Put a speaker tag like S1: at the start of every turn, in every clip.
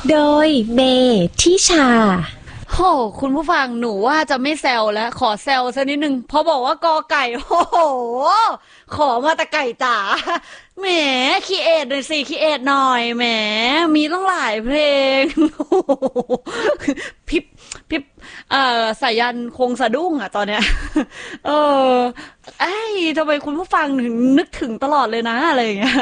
S1: โดยเมทิชา
S2: โหคุณผู้ฟังหนูว่าจะไม่แซวแล้วขอแซวสักนิดนึงเพราะบอกว่ากอไก่โอ้โหขอมาแต่ไก่จ๋าแหมคีเอทหน่อยสิคีเอทหน่อยแหมมีต้องหลายเพลงโอ้โหพิบพิบสายันคงสะดุ้งอ่ะตอนเนี้ยเออไอ้ทำไมคุณผู้ฟังถึงนึกถึงตลอดเลยนะอะไรอย่างเงี้ย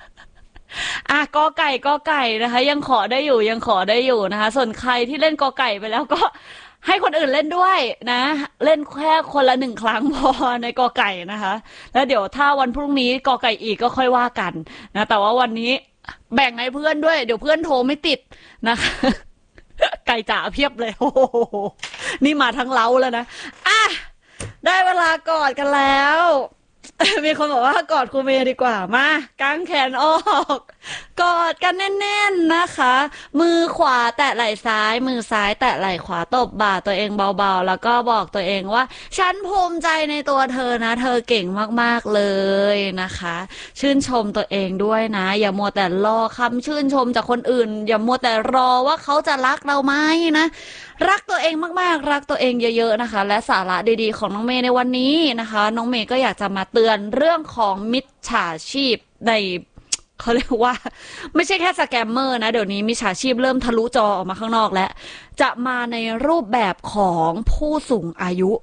S2: กอไก่นะคะยังขอได้อยู่ยังขอได้อยู่นะคะส่วนใครที่เล่นกอไก่ไปแล้วก็ให้คนอื่นเล่นด้วยนะเล่นแค่คนละ1 ครั้งพอในกอไก่นะคะแล้วเดี๋ยวถ้าวันพรุ่งนี้กอไก่อีกก็ค่อยว่ากันนะแต่ว่าวันนี้แบ่งให้เพื่อนด้วยเดี๋ยวเพื่อนโทรไม่ติดนะคะไก่จ๋าเพียบเลยโอ้โหนี่มาทั้งเล้าแล้วนะอ่ะได้เวลากอดกันแล้วมีคนบอกว่ากอดครูเมย์ดีกว่ามากางแขนออกกอดกันแน่นๆนะคะมือขวาแตะไหล่ซ้ายมือซ้ายแตะไหล่ขวาตบบ่าตัวเองเบาๆแล้วก็บอกตัวเองว่าฉันภูมิใจในตัวเธอนะเธอเก่งมากๆเลยนะคะชื่นชมตัวเองด้วยนะอย่ามัวแต่รอคำชื่นชมจากคนอื่นอย่ามัวแต่รอว่าเขาจะรักเราไหมนะรักตัวเองมากๆรักตัวเองเยอะๆนะคะและสาระดีๆของน้องเมย์ในวันนี้นะคะน้องเมย์ก็อยากจะมาเตือนเรื่องของมิจฉาชีพในเขาเรียกว่าไม่ใช่แค่สแกมเมอร์นะเดี๋ยวนี้มิจฉาชีพเริ่มทะลุจอออกมาข้างนอกแล้วจะมาในรูปแบบของผู้สูงอายุ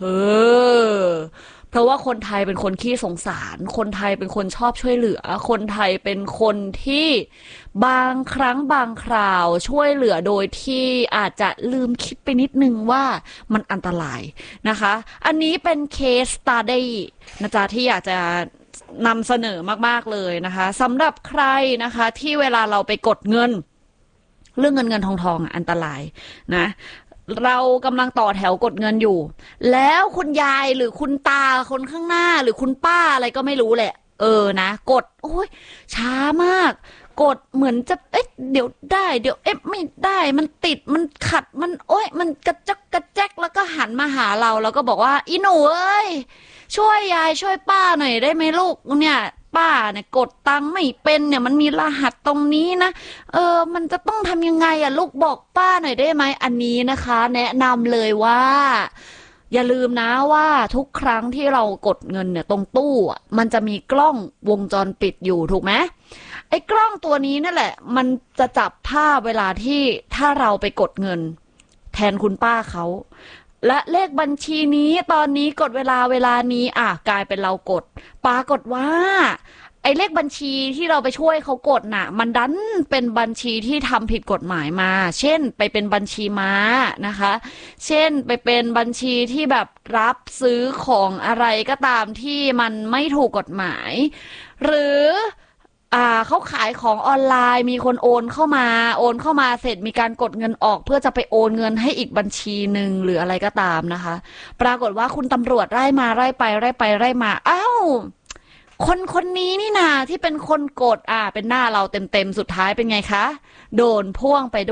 S2: เพราะว่าคนไทยเป็นคนขี้สงสารคนไทยเป็นคนชอบช่วยเหลือคนไทยเป็นคนที่บางครั้งบางคราวช่วยเหลือโดยที่อาจจะลืมคิดไปนิดนึงว่ามันอันตรายนะคะอันนี้เป็นเคสสตั๊ดี้นะจ๊ะที่อยากจะนำเสนอมากๆเลยนะคะสำหรับใครนะคะที่เวลาเราไปกดเงินเรื่องเงินทองอันตรายนะเรากำลังต่อแถวกดเงินอยู่แล้วคุณยายหรือคุณตาคนข้างหน้าหรือคุณป้าอะไรก็ไม่รู้แหละนะกดโอ้ยช้ามากกดเหมือนจะเดี๋ยวได้เดี๋ยวไม่ได้มันติดมันขัดมันมันกระจักกระแจกแล้วก็หันมาหาเราแล้วก็บอกว่าอีหนูเอ้ยช่วยยายช่วยป้าหน่อยได้ไหมลูกเนี่ยป้าเนี่ยกดตังค์ไม่เป็นเนี่ยมันมีรหัสตรงนี้นะมันจะต้องทำยังไงอะลูกบอกป้าหน่อยได้ไหมอันนี้นะคะแนะนำเลยว่าอย่าลืมนะว่าทุกครั้งที่เรากดเงินเนี่ยตรงตู้มันจะมีกล้องวงจรปิดอยู่ถูกไหมไอ้กล้องตัวนี้นั่นแหละมันจะจับภาพเวลาที่ถ้าเราไปกดเงินแทนคุณป้าเขาและเลขบัญชีนี้ตอนนี้กดเวลานี้กลายเป็นเรากดปรากฏว่าไอ้เลขบัญชีที่เราไปช่วยเขากดน่ะมันดันเป็นบัญชีที่ทำผิดกฎหมายมาเช่นไปเป็นบัญชีม้านะคะเช่นไปเป็นบัญชีที่แบบรับซื้อของอะไรก็ตามที่มันไม่ถูกกฎหมายหรือเขาขายของออนไลน์มีคนโอนเข้ามาเสร็จมีการกดเงินออกเพื่อจะไปโอนเงินให้อีกบัญชีหนึ่งหรืออะไรก็ตามนะคะปรากฏว่าคุณตำรวจไล่มาอ้าวคนนี้นี่นาที่เป็นคนกดเป็นหน้าเราเต็มสุดท้ายเป็นไงคะโดนพ่วงไปด้วย